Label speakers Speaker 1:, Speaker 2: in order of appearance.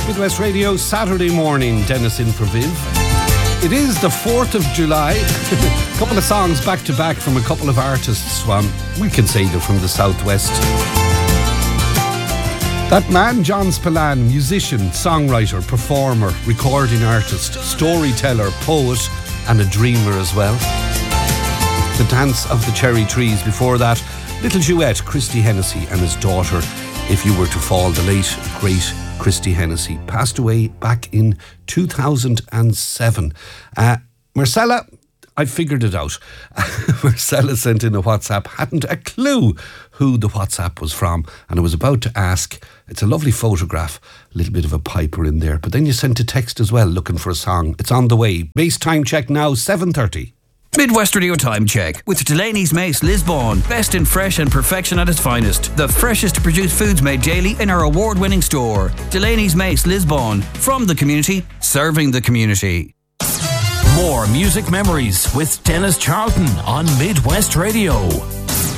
Speaker 1: Midwest Radio, Saturday morning, Dennis in for Viv. It is the 4th of July. A couple of songs back to back from a couple of artists. We can say they're from the Southwest. That man, John Spillane, musician, songwriter, performer, recording artist, storyteller, poet, and a dreamer as well. The Dance of the Cherry Trees. Before that, little duet, Christy Hennessy and his daughter, If You Were to Fall. The late, great Christy Hennessy passed away back in 2007. Marcella, I figured it out. Marcella sent in a WhatsApp, hadn't a clue who the WhatsApp was from, and I was about to ask. It's a lovely photograph, a little bit of a piper in there, but then you sent a text as well looking for a song. It's on the way. Base time check now, 7:30.
Speaker 2: Midwest Radio Time Check with Delaney's Mace Lisbon. Best in fresh and perfection at its finest. The freshest produced foods made daily in our award-winning store. Delaney's Mace Lisbon. From the community, serving the community.
Speaker 3: More music memories with Dennis Charlton on Midwest Radio.